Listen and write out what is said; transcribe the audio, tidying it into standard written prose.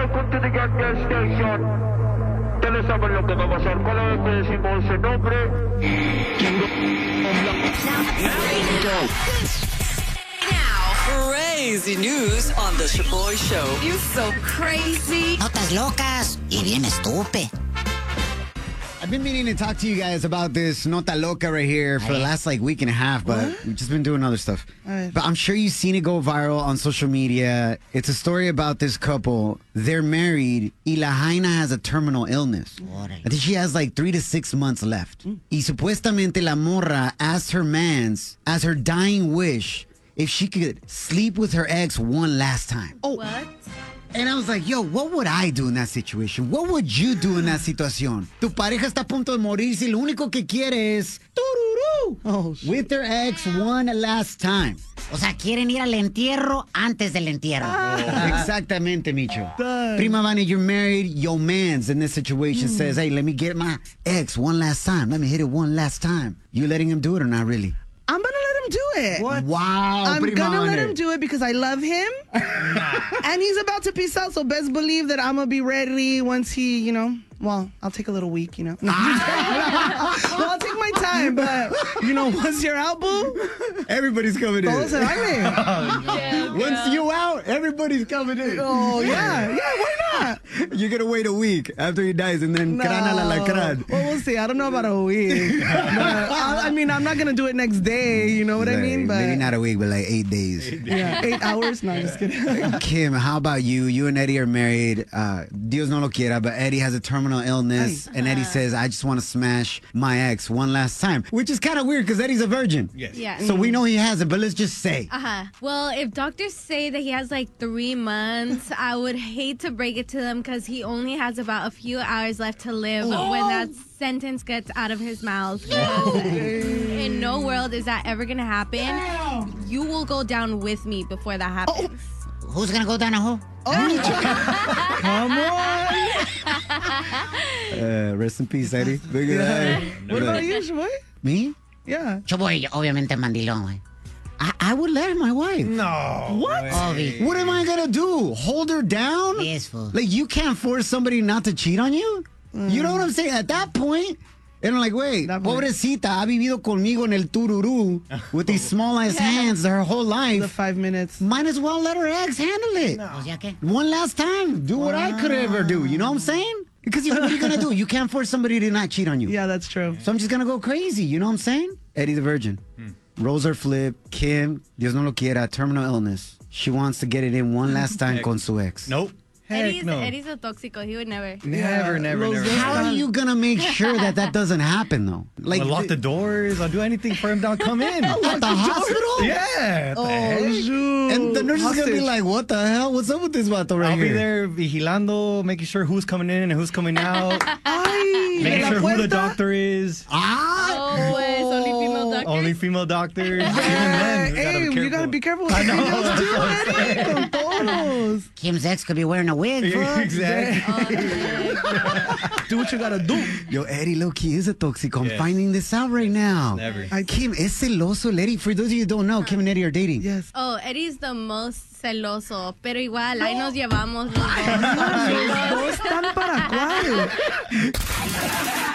welcome to the Get Gas Station. Ustedes saben lo que va a pasar. Cada vez que decimos ese nombre... Now, crazy news on the Shaboy Show. You so crazy. Notas locas y bien estúpido. I've been meaning to talk to you guys about this Nota Loca right here for the last week and a half, but we've just been doing other stuff. But I'm sure you've seen it go viral on social media. It's a story about this couple. They're married y la Jaina has a terminal illness. I think she has 3 to 6 months left. Y supuestamente la morra asked her mans, as her dying wish, if she could sleep with her ex one last time. Oh, what? And I was like, yo, what would I do in that situation? What would you do in that situación? Tu pareja está a punto de morirse y lo único que quiere es with their ex one last time. O sea, quieren ir al entierro antes del entierro. Exactamente, Micho. Prima Vani, you're married. Your man's in this situation says, hey, let me get my ex one last time. Let me hit it one last time. You letting him do it or not really? I'm going to let him do it. What? Wow, I'm Prima going to let Vani. him do it because I love him. And he's about to peace out, so best believe that I'm going to be ready once he, well, I'll take a little week, Well, I'll take my time, but, once you're out, boo, Everybody's coming in. todos se baile. Once you out, everybody's coming in. Oh, yeah, why not? You're going to wait a week after he dies and then crana la lacran. Well, we'll see. I don't know about a week. I'm not going to do it next day, you know what I mean? But Maybe not a week, but 8 days. yeah, 8 hours? No, I'm just kidding. Kim, how about you? You and Eddie are married. Dios no lo quiera, but Eddie has a terminal illness, and Eddie says, I just want to smash my ex one last time, which is kind of weird because Eddie's a virgin. Yes. Yeah. So we know he has it, but let's just say. Well, if doctors say that he has 3 months, I would hate to break it to them because he only has about a few hours left to live when that sentence gets out of his mouth. In no world is that ever going to happen. You will go down with me before that happens. Who's gonna go down a hole? Come on. Rest in peace, Eddie. Look at that. What about you, Shaboy? Me? Yeah. Choboy, obviamente mandilón, güey. I would let my wife. No. What? Obvi. What am I going to do? Hold her down? Yes, fool. You can't force somebody not to cheat on you? You know what I'm saying? At that point, and I'm like, wait, That point. pobrecita ha vivido conmigo en el tururú with these small-ass hands her whole The life. 5 minutes. Might as well let her ex handle it. O sea que, One last time. Do what I could ever do. You know what I'm saying? Because what are you going to do? You can't force somebody to not cheat on you. Yeah, that's true. So I'm just going to go crazy. You know what I'm saying? Eddie the Virgin. Rolls her flip. Kim, Dios no lo quiera, terminal illness. She wants to get it in one last time con su ex. Nope. Heck no. Eddie's a toxico. He would never. Never. How are you going to make sure that doesn't happen, though? I'll lock the doors. I'll do anything for him to come in. At the hospital? Yeah. Oh, shoot. And the nurse is going to be Hostage. like, what the hell? What's up with this vato right I'll here? be there vigilando, making sure who's coming in and who's coming out, Ay, making la sure who the puerta. doctor is. Ah! Oh, pues, only female doctors. Only female doctors. Even then, Hey, you gotta be careful with I the know. videos too, Eddie. Con todos. Kim's ex could be wearing a wig, fool. Exactly. Do what you gotta do. Yo, Eddie low-key is a toxic. I'm Yes. finding this out right now. Never. Kim, es celoso el Eddie. For those of you who don't know, Kim and Eddie are dating. Yes. Oh, Eddie's the most celoso, pero igual, ahí nos llevamos los dos. Los dos están para cuál.